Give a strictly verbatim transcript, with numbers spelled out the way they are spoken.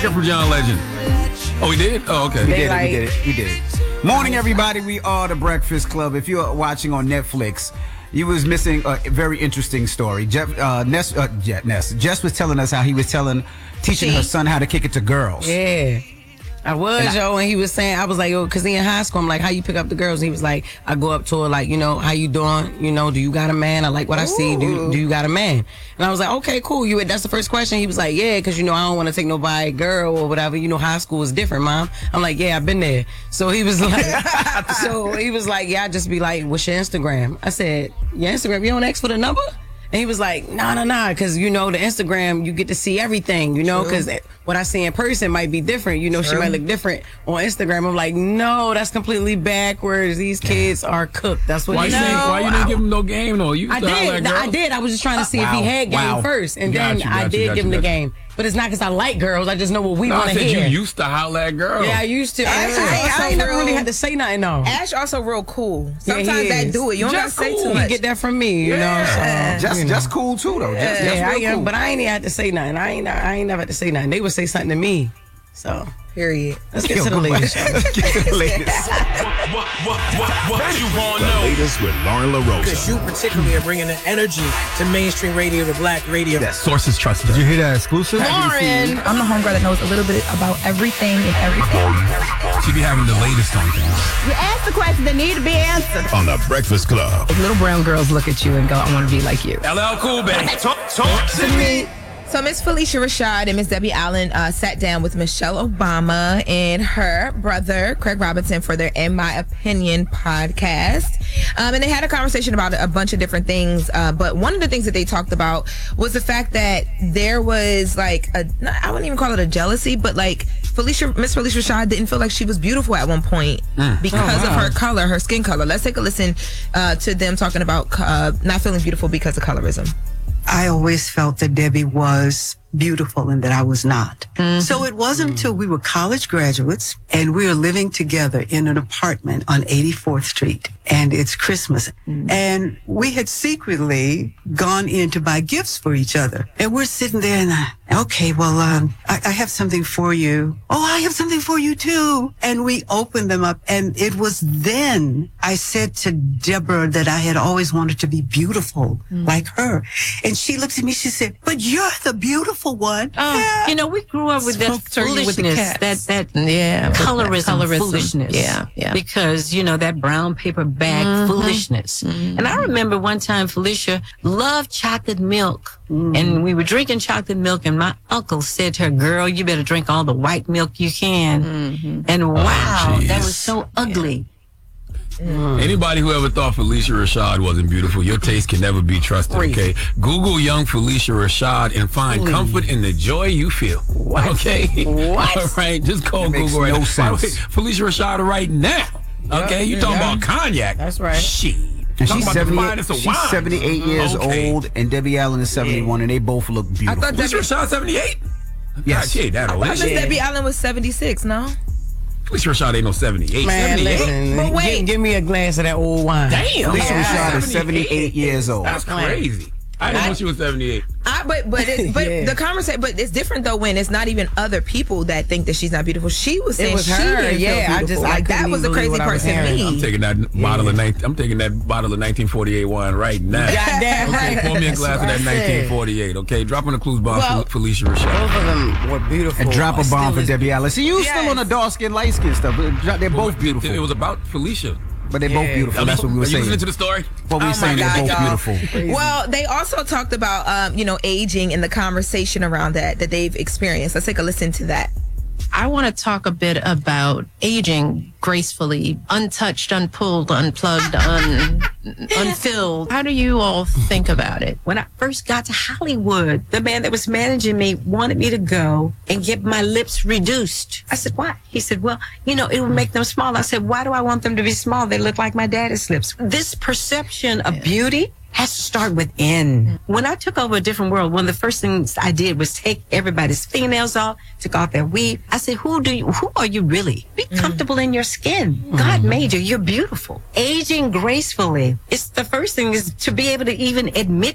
hear from John Legend. Oh, we did? Oh, okay. We They did like, it, we did it, we did it. Morning, everybody. We are The Breakfast Club. If you're watching on Netflix, you was missing a very interesting story. Jeff, uh, Ness, uh, yeah, Ness, Jess was telling us how he was telling, teaching her son how to kick it to girls. Yeah. I was, And I- yo, and he was saying, I was like, yo, because he in high school, I'm like, how you pick up the girls? And he was like, I go up to her, like, you know, how you doing? You know, do you got a man? I like what I see. Do you, do you got a man? And I was like, okay, cool. You. That's the first question. He was like, yeah, because, you know, I don't want to take nobody girl or whatever. You know, high school is different, Mom. I'm like, yeah, I've been there. So he was like, so he was like, yeah, I just be like, what's your Instagram? I said, your Instagram, you don't ask for the number? And he was like, nah, nah, nah, because, you know, the Instagram, you get to see everything, you know, because what I see in person might be different. You know, True. She might look different on Instagram. I'm like, no, that's completely backwards. These kids are cooked. That's what Why, he you said. didn't, why you didn't give him no game, though? You I did. No, I did. I was just trying to see Wow. if he had game Wow. first. And Got then you, got I you, did got give you, him the got you. game. But it's not because I like girls. I just know what we No, want I to said hear. you used to holler at girls. Yeah, I used to. Ash is I, I, also I ain't never real- really had to say nothing, though. Ash also real cool. Yeah, Sometimes he that is. do it. You don't Just gotta say cool. too He much. He get that from me, you know. So, Just, you know. just cool too, though. Just, just Yeah, I real am, cool. but I ain't even had to say nothing. I ain't, I ain't never had to say nothing. They would say something to me. So Period. let's get Yo, to the go latest. back. Let's get to the latest. What, what, what, what you want to The know? latest with Lauren LaRosa. Because you particularly are bringing the energy to mainstream radio, to black radio. Yes. Sources trusted. Did you hear that exclusive? Lauren. I'm the homegirl that knows a little bit about everything and everything. She be having the latest on things. You ask the questions that need to be answered. On The Breakfast Club. Little brown girls look at you and go, I want to be like you. L L Cool, baby. Talk, talk to me. So Miss Felicia Rashad and Miss Debbie Allen uh, sat down with Michelle Obama and her brother, Craig Robinson, for their In My Opinion podcast. Um, and they had a conversation about a bunch of different things. Uh, but one of the things that they talked about was the fact that there was like, a, I wouldn't even call it a jealousy, but like Felicia, Miss Felicia Rashad didn't feel like she was beautiful at one point mm. because oh, wow. of her color, her skin color. Let's take a listen uh, to them talking about uh, not feeling beautiful because of colorism. I always felt that Debbie was beautiful and that I was not. Mm-hmm. So it wasn't until we were college graduates and we were living together in an apartment on eighty-fourth Street, and it's Christmas. Mm-hmm. And we had secretly gone in to buy gifts for each other. And we're sitting there and I, okay, well, um, I, I have something for you. Oh, I have something for you too. And we opened them up, and it was then I said to Deborah that I had always wanted to be beautiful mm-hmm. like her. And she looked at me, she said, but you're the beautiful one. Oh, yeah. you know, we grew up with that So foolishness, with the that, cats. that Yeah. colorism, Colorism. foolishness. Yeah, yeah. Because, you know, that brown paper bag Mhm. foolishness. Mhm. And I remember one time Felicia loved chocolate milk. Mm. And we were drinking chocolate milk, and my uncle said to her, girl, you better drink all the white milk you can. Mm-hmm. And wow, Oh, that was so ugly. Mm. Anybody who ever thought Felicia Rashad wasn't beautiful, your taste can never be trusted, okay? Google young Felicia Rashad and find Please. comfort in the joy you feel. What? Okay? What? All right, just call Google right no now. sense. Way, Felicia Rashad right now. Okay, you talking yeah. about cognac. That's right. Shit. And Talking she's, about the seventy, finest of she's wine. seventy-eight years Okay. old, and Debbie Allen is seventy-one, and they both look beautiful. I thought Felicia Debbie, Rashad seventy-eight? Yes. God, she ain't that old. I is thought she? Debbie Allen was seventy-six, no? Felicia Rashad ain't no seventy-eight. Man, seventy-eight? listen, But wait. give, give me a glass of that old wine. Damn. Felicia Yeah. Rashad is seventy-eight years old. That's crazy. I didn't know she was seventy-eight. I, but but it, but Yeah. the conversation, but it's different though when it's not even other people that think that she's not beautiful. She was saying It was she her. didn't Yeah, feel I beautiful. just- I like that couldn't was the even crazy believe what I part was to hearing. I'm me. taking that bottle of nineteen. I'm taking that bottle of nineteen forty-eight wine right now. Goddamn Okay, right. pour me a That's glass of what that I said. nineteen forty-eight. Okay, drop on the clues bomb, Well, for Felicia Rashad. Both of them were beautiful. And drop a I bomb still for is- Debbie Allen. See, you Yes. still on the dark skin, light skin stuff. but They're both beautiful. It, it was about Felicia. but they're both Yeah. beautiful. That's what we were Are you saying. listening to the story? What we were Oh saying, my they're God, both y'all. beautiful. Well, they also talked about um, you know, aging and the conversation around that that they've experienced. Let's take a listen to that. I want to talk a bit about aging gracefully, untouched, unpulled, unplugged, un, unfilled. How do you all think about it? When I first got to Hollywood, the man that was managing me wanted me to go and get my lips reduced. I said, why? He said, well, you know, it would make them small. I said, why do I want them to be small? They look like my daddy's lips. This perception of beauty has to start within. When I took over a different world, one of the first things I did was take everybody's fingernails off, took off their weave. I said, who do you, who are you really? Be comfortable in your skin. God made you. You're beautiful. Aging gracefully. It's the first thing is to be able to even admit